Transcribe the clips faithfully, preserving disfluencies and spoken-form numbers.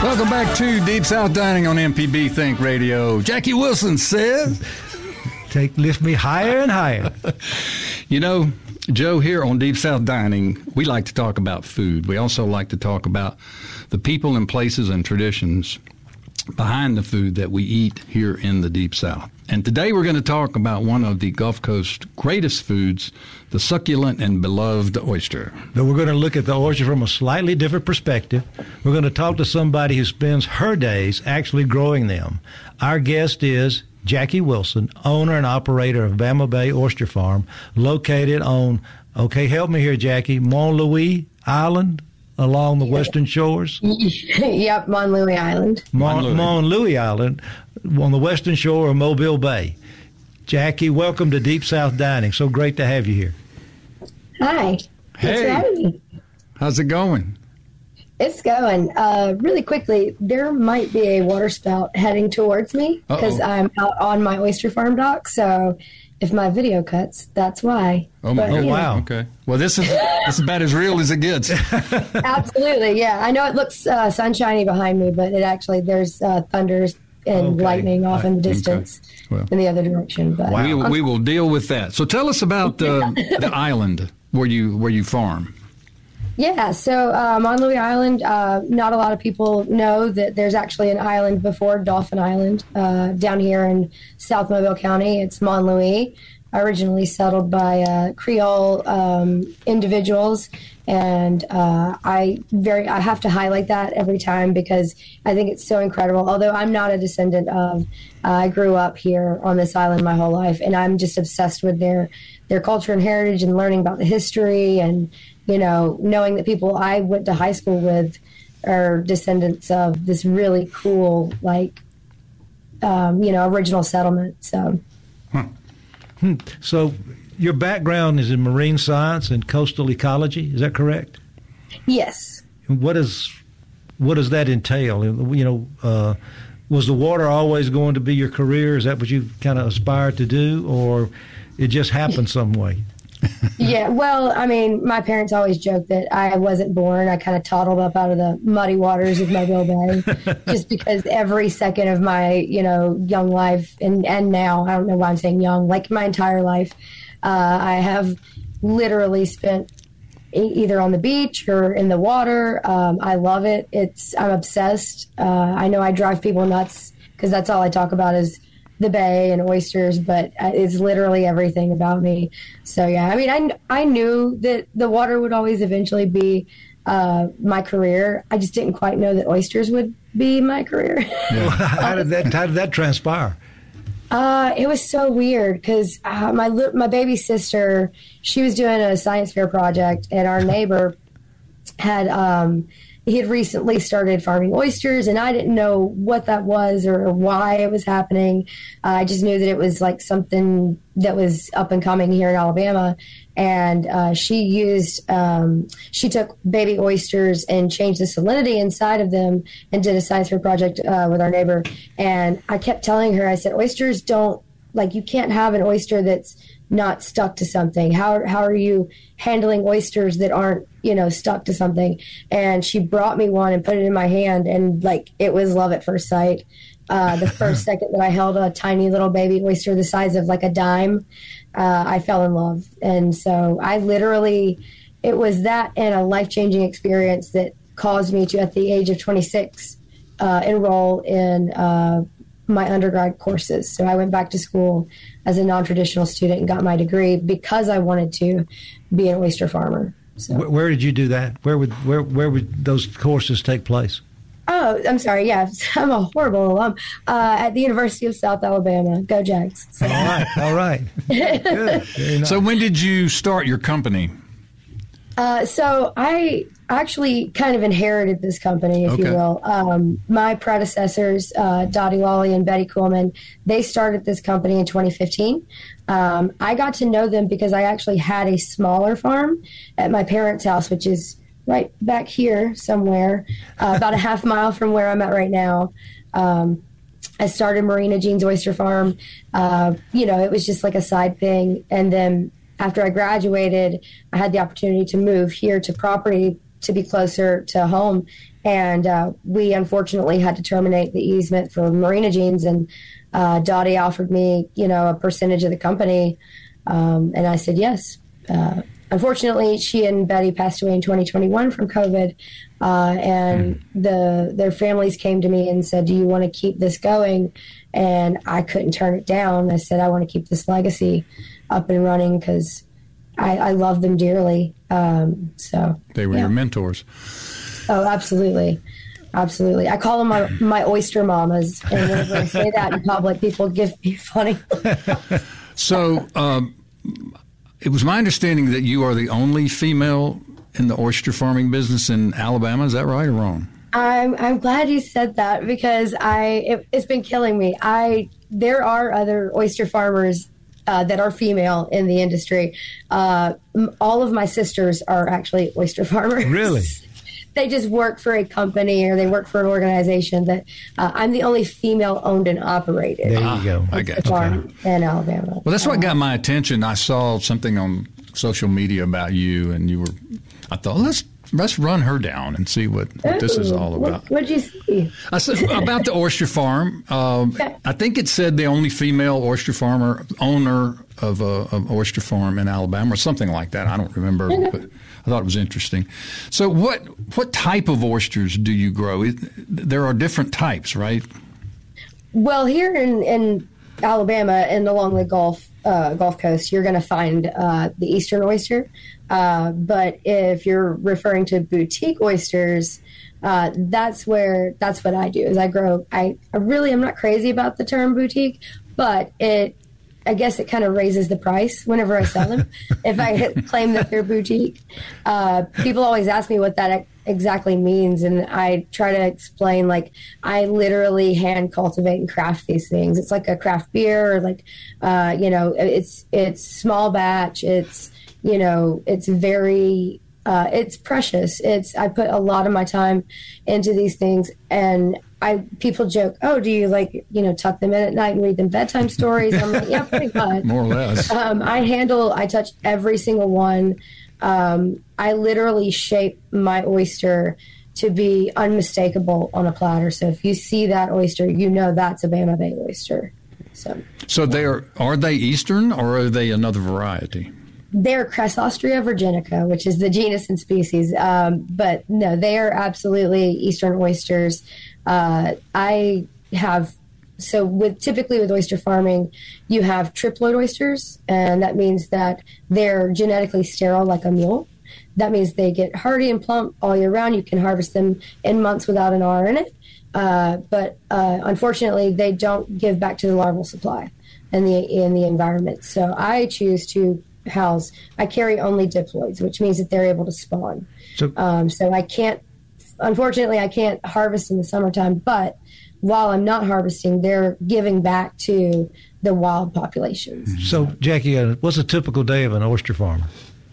Welcome back to Deep South Dining on M P B Think Radio. Jackie Wilson says, Take lift me higher and higher. You know, Joe, here on Deep South Dining, we like to talk about food. We also like to talk about the people and places and traditions behind the food that we eat here in the Deep South. And today we're going to talk about one of the Gulf Coast's greatest foods, the succulent and beloved oyster. But we're going to look at the oyster from a slightly different perspective. We're going to talk to somebody who spends her days actually growing them. Our guest is Jackie Wilson, owner and operator of Bama Bay Oyster Farm, located on, okay, help me here, Jackie, Mont Louis Island along the western shores? Yep, Mont Louis Island. Mont, Mont Louis Island on the western shore of Mobile Bay. Jackie, welcome to Deep South Dining. So great to have you here. Hi. Thanks Hey. for having me. How's it going? It's going. Uh, really quickly, there might be a water spout heading towards me because Uh-oh. I'm out on my oyster farm dock. So if my video cuts, that's why. Oh, my, But, oh you know, wow. Okay. Well, this is, this is about as real as it gets. Absolutely, yeah. I know it looks uh, sunshiny behind me, but it actually, there's uh, thunders and Okay. lightning off in the distance Well. in the other direction. But We, will- we will deal with that. So tell us about uh, the island where you where you farm. Yeah, so um, on Louis Island, uh, not a lot of people know that there's actually an island before Dauphin Island uh, down here in South Mobile County. It's Mont Louis, originally settled by uh, Creole um, individuals, and uh, I very I have to highlight that every time because I think it's so incredible. Although I'm not a descendant of, uh, I grew up here on this island my whole life, and I'm just obsessed with their their culture and heritage and learning about the history and, you know, knowing that people I went to high school with are descendants of this really cool, like, um, you know, original settlement. So, So your background is in marine science and coastal ecology. Is that correct? yes. And what is what does that entail? You know, uh, was the water always going to be your career? Is that what you kind of aspired to do, or it just happened some way? Yeah, well, I mean, my parents always joked that I wasn't born. I kind of toddled up out of the muddy waters of Mobile Bay just because every second of my, you know, young life and, and now, I don't know why I'm saying young, like my entire life, uh, I have literally spent e- either on the beach or in the water. Um, I love it. It's I'm obsessed. Uh, I know I drive people nuts because that's all I talk about is the bay and oysters, but it's literally everything about me. So yeah, I mean, I, I knew that the water would always eventually be uh, my career. I just didn't quite know that oysters would be my career. how did that how did that transpire? Uh, it was so weird because uh, my li- my baby sister, she was doing a science fair project, and our neighbor had um, he had recently started farming oysters, and I didn't know what that was or why it was happening. Uh, I just knew that it was like something that was up and coming here in Alabama. And uh, she used, um, she took baby oysters and changed the salinity inside of them and did a science fair project uh, with our neighbor. And I kept telling her, I said, oysters don't, like, you can't have an oyster that's not stuck to something. How how are you handling oysters that aren't, you know, stuck to something? And she brought me one and put it in my hand, and like it was love at first sight. Uh, the first second that I held a tiny little baby oyster the size of like a dime, uh, I fell in love. And so I literally, it was that and a life-changing experience that caused me to, at the age of twenty-six, uh, enroll in uh, my undergrad courses. So I went back to school as a non-traditional student and got my degree because I wanted to be an oyster farmer. So. Where, where did you do that? Where would where where would those courses take place? Oh, I'm sorry. Yeah, I'm a horrible alum. Uh, at the University of South Alabama. Go Jags. So. All right, all right. Good. Very nice. So when did you start your company? Uh, so I actually kind of inherited this company, if Okay. you will. Um, my predecessors, uh, Dottie Lawley and Betty Kuhlman, they started this company in twenty fifteen. Um, I got to know them because I actually had a smaller farm at my parents' house, which is right back here somewhere, uh, about a half mile from where I'm at right now. Um, I started Marina Jean's Oyster Farm. Uh, you know, it was just like a side thing. And then after I graduated, I had the opportunity to move here to property to be closer to home. And uh, we unfortunately had to terminate the easement for Marina Jeans, and uh, Dottie offered me, you know, a percentage of the company, um, and I said yes. Uh, unfortunately, she and Betty passed away in twenty twenty-one from COVID, uh, and the their families came to me and said, "Do you want to keep this going?" And I couldn't turn it down. I said, "I want to keep this legacy up and running because I, I love them dearly." Um, so they were yeah. your mentors. Oh, absolutely. Absolutely. I call them my, my oyster mamas. And whenever I say that in public, people give me funny. So um, it was my understanding that you are the only female in the oyster farming business in Alabama. Is that right or wrong? I'm I'm glad you said that because I it, it's been killing me. I there are other oyster farmers uh, that are female in the industry. Uh, all of my sisters are actually oyster farmers. Really? They just work for a company or they work for an organization that uh, I'm the only female owned and operated. There you go. I got farm in Alabama. Well, that's what got my attention. I saw something on social media about you, and you were. I thought let's let's run her down and see what, what this is all about. What did you see? I said about the oyster farm. Um, I think it said the only female oyster farmer owner of a of oyster farm in Alabama or something like that. I don't remember, but I thought it was interesting. So, what what type of oysters do you grow? It, there are different types, right? Well, here in, in Alabama and along the Gulf uh, Gulf Coast, you're going to find uh, the Eastern oyster. Uh, but if you're referring to boutique oysters, uh, that's where that's what I do. Is I grow. I, I really am not crazy about the term boutique, but it. I guess it kind of raises the price whenever I sell them. If I claim that they're boutique, uh, people always ask me what that exactly means, and I try to explain like I literally hand cultivate and craft these things. It's like a craft beer, or like uh, you know, it's it's small batch. It's you know, it's very. Uh, it's precious. It's I put a lot of my time into these things, and I people joke, "Oh, do you like you know tuck them in at night and read them bedtime stories?" I'm like, "Yeah, pretty much." More or less. Um, I handle. I touch every single one. Um, I literally shape my oyster to be unmistakable on a platter. So if you see that oyster, you know that's a Bama Bay oyster. So. So they are. Are they Eastern or are they another variety? They're Cresostria virginica, which is the genus and species. Um, but no, they are absolutely Eastern oysters. Uh, I have, so with typically with oyster farming, you have triploid oysters, and that means that they're genetically sterile like a mule. That means they get hardy and plump all year round. You can harvest them in months without an R in it. Uh, but uh, unfortunately, they don't give back to the larval supply in the in the environment. So I choose to house. I carry only diploids, which means that they're able to spawn. So, um, so I can't, unfortunately, I can't harvest in the summertime, but while I'm not harvesting, they're giving back to the wild populations. So, Jackie, uh, what's a typical day of an oyster farmer?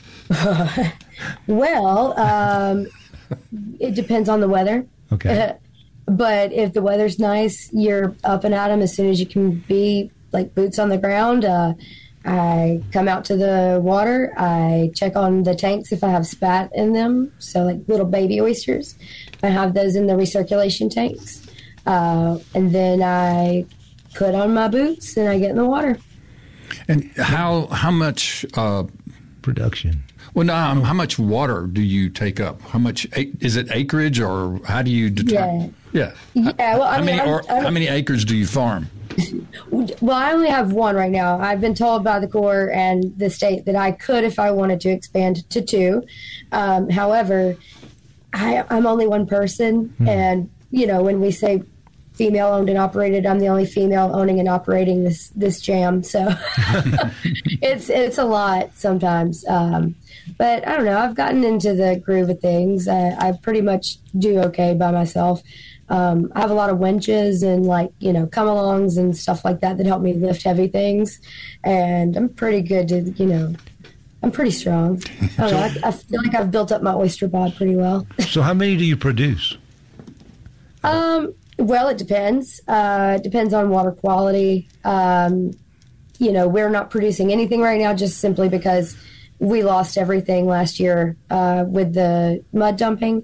Well, um, it depends on the weather. Okay. But if the weather's nice, you're up and at 'em as soon as you can be, like boots on the ground. Uh, I come out to the water. I check on the tanks if I have spat in them, so like little baby oysters. I have those in the recirculation tanks. Uh, and then I put on my boots and I get in the water. And how how much uh, production? Well, no, um, how much water do you take up? How much is it acreage, or how do you determine? Yeah. Yeah. yeah well, I how mean, many I'm, or, I'm, how many acres do you farm? Well, I only have one right now. I've been told by the Corps and the state that I could, if I wanted to, expand to two. Um, however, I, I'm only one person, hmm. and you know, when we say female owned and operated, I'm the only female owning and operating this this jam. So it's it's a lot sometimes. Um, but I don't know. I've gotten into the groove of things. I, I pretty much do okay by myself. Um, I have a lot of winches and like, you know, come-alongs and stuff like that that help me lift heavy things. And I'm pretty good to, you know, I'm pretty strong. I don't know. I, I feel like I've built up my oyster bod pretty well. So how many do you produce? Um, well, it depends. Uh, it depends on water quality. Um, you know, we're not producing anything right now just simply because we lost everything last year uh, with the mud dumping.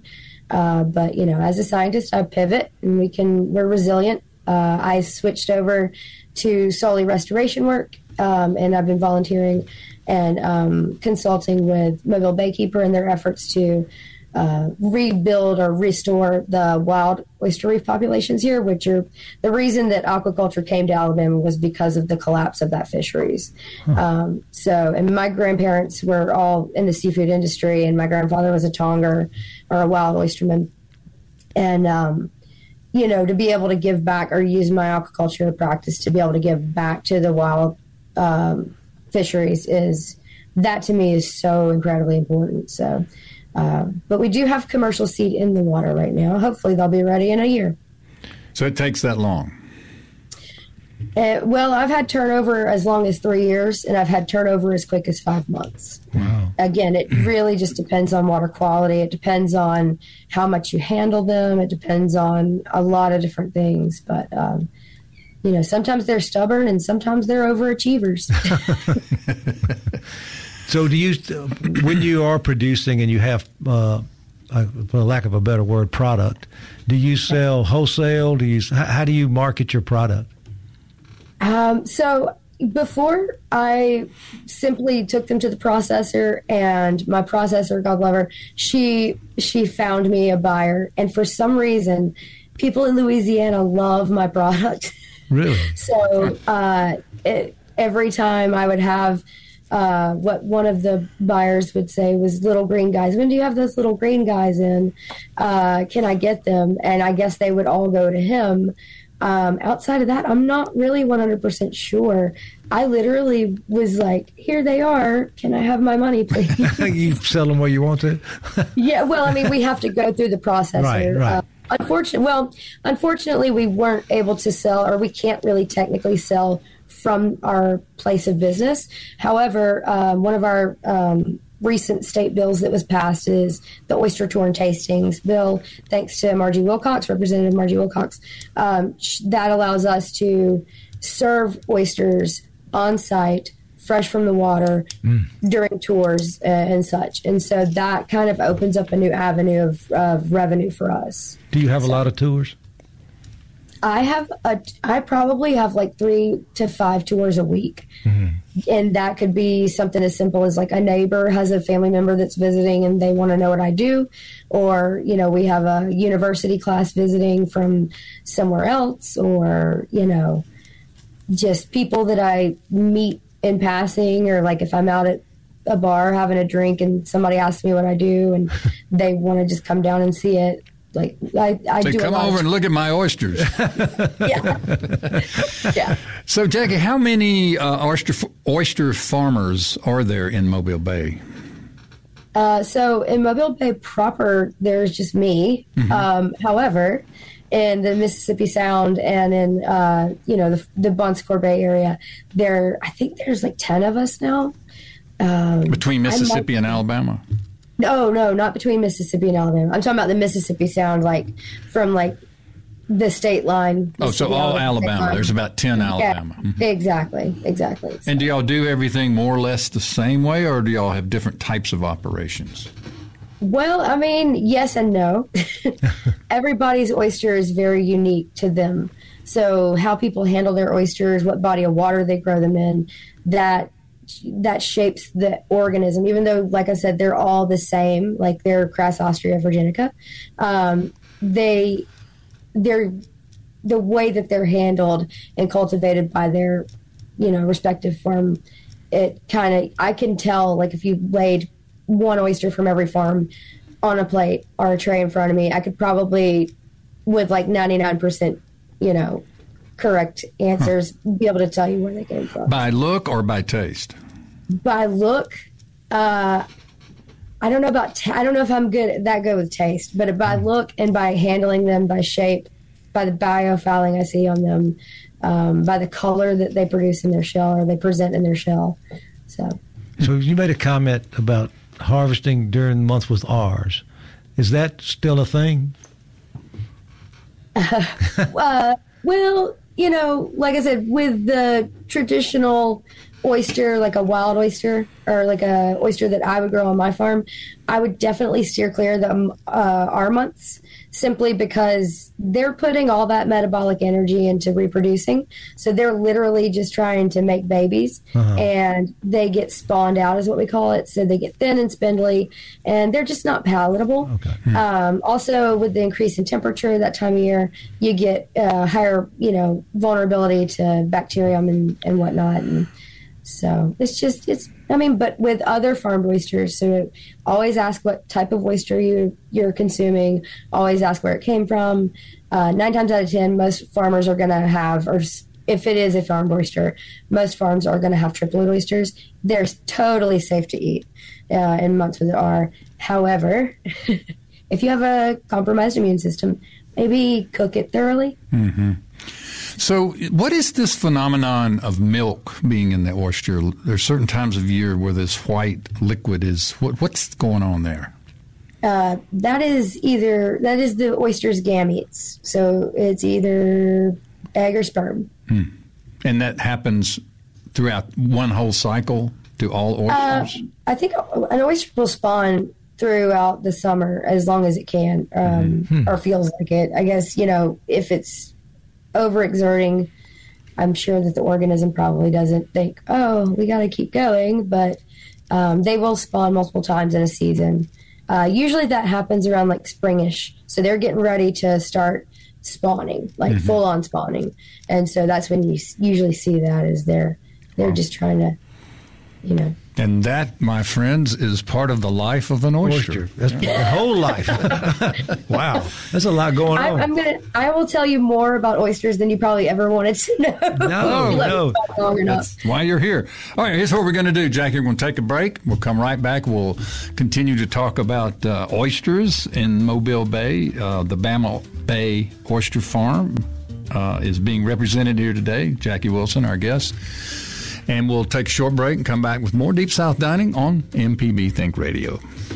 Uh, but, you know, as a scientist, I pivot and we can, we're resilient. Uh, I switched over to solely restoration work, um, and I've been volunteering and um, consulting with Mobile Baykeeper in their efforts to uh, rebuild or restore the wild oyster reef populations here, which are the reason that aquaculture came to Alabama was because of the collapse of that fisheries. Huh. Um, so, and my grandparents were all in the seafood industry, and my grandfather was a tonger or a wild oysterman. And, um, you know, to be able to give back or use my aquaculture practice to be able to give back to the wild um, fisheries is, that to me is so incredibly important. So, uh, but we do have commercial seed in the water right now. Hopefully they'll be ready in a year. So it takes that long? Uh, well, I've had turnover as long as three years, and I've had turnover as quick as five months. Wow. Again, it really just depends on water quality. It depends on how much you handle them. It depends on a lot of different things. But, um, you know, sometimes they're stubborn and sometimes they're overachievers. So do you, when you are producing and you have, uh, for lack of a better word, product, do you sell wholesale? Do you, how do you market your product? Um, so before, I simply took them to the processor, and my processor, God love her, she she found me a buyer. And for some reason, people in Louisiana love my product. Really? So uh, it, every time I would have uh, what one of the buyers would say was, little green guys. When do you have those little green guys in? Uh, can I get them? And I guess they would all go to him. Um, outside of that, I'm not really one hundred percent sure. I literally was like, here they are. Can I have my money, please? You sell them where you want to? Yeah, well, I mean, we have to go through the processor. Right, right. Uh, unfortunately, well, unfortunately, we weren't able to sell, or we can't really technically sell from our place of business. However, um, one of our um, recent state bills that was passed is the Oyster Tour and Tastings bill, thanks to Margie Wilcox, Representative Margie Wilcox. Um, that allows us to serve oysters on site, fresh from the water, mm. during tours uh, and such. And so that kind of opens up a new avenue of, of revenue for us. Do you have so, a lot of tours? I have a, I probably have like three to five tours a week. Mm-hmm. And that could be something as simple as like a neighbor has a family member that's visiting and they want to know what I do. Or, you know, we have a university class visiting from somewhere else, or, you know, just people that I meet in passing, or like if I'm out at a bar having a drink and somebody asks me what I do and they want to just come down and see it. Like I, I so do come a lot over of, and look at my oysters. yeah, yeah. So, Jackie, how many uh, oyster oyster farmers are there in Mobile Bay? Uh, so in Mobile Bay proper, there's just me. Mm-hmm. Um, however, in the Mississippi Sound and in uh, you know the, the Bon Secour Bay area, there I think there's like ten of us now. Um, Between Mississippi and Alabama. No, no, not between Mississippi and Alabama. I'm talking about the Mississippi Sound, like from like the state line. Oh, so all Alabama. Alabama. There's about ten Alabama. Yeah, mm-hmm. Exactly, exactly. So. And do y'all do everything more or less the same way, or do y'all have different types of operations? Well, I mean, yes and no. Everybody's oyster is very unique to them. So how people handle their oysters, what body of water they grow them in, that that shapes the organism, even though, like I said, they're all the same, like they're Crassostrea virginica. Um, they, they're, the way that they're handled and cultivated by their, you know, respective farm, it kind of, I can tell, like if you laid one oyster from every farm on a plate or a tray in front of me, I could probably, with like ninety-nine percent, you know, correct answers, huh. be able to tell you where they came from. By look or by taste? By look, uh, I don't know about. T- I don't know if I'm good that good with taste, but by look and by handling them, by shape, by the biofouling I see on them, um, by the color that they produce in their shell or they present in their shell. So, so you made a comment about harvesting during the month with ours. Is that still a thing? uh, well, you know, like I said, with the traditional oyster, like a wild oyster or like a oyster that I would grow on my farm, I would definitely steer clear of the uh, R months, simply because they're putting all that metabolic energy into reproducing. So they're literally just trying to make babies, uh-huh. and they get spawned out, is what we call it. So they get thin and spindly, and they're just not palatable. Okay. Hmm. Um, also, with the increase in temperature that time of year, you get uh, higher, you know, vulnerability to bacterium and, and whatnot. And so it's just, it's, I mean, but with other farmed oysters, so always ask what type of oyster you, you're consuming, always ask where it came from. Uh, nine times out of ten, most farmers are going to have, or if it is a farmed oyster, most farms are going to have triplet oysters. They're totally safe to eat uh, in months with R. However, if you have a compromised immune system, maybe cook it thoroughly. Mm-hmm. So what is this phenomenon of milk being in the oyster? There's certain times of year where this white liquid is, what, what's going on there? Uh, that is either, that is the oyster's gametes. So it's either egg or sperm. Hmm. And that happens throughout one whole cycle to all oysters? Uh, I think an oyster will spawn throughout the summer as long as it can, um, mm-hmm. or feels like it. I guess, you know, if it's overexerting, I'm sure that the organism probably doesn't think, oh, we got to keep going, but um, they will spawn multiple times in a season. Uh, usually that happens around like springish, so they're getting ready to start spawning, like mm-hmm. full-on spawning, and so that's when you usually see that, is they're they're wow. just trying to, you know. And that, my friends, is part of the life of an oyster. oyster. That's the whole life. Wow, there's a lot going I, on. I'm gonna. I will tell you more about oysters than you probably ever wanted to know. No, no. That's why you're here. All right, here's what we're going to do, Jackie. We're going to take a break. We'll come right back. We'll continue to talk about uh, oysters in Mobile Bay. Uh, the Bama Bay Oyster Farm uh, is being represented here today. Jackie Wilson, our guest. And we'll take a short break and come back with more Deep South Dining on M P B Think Radio.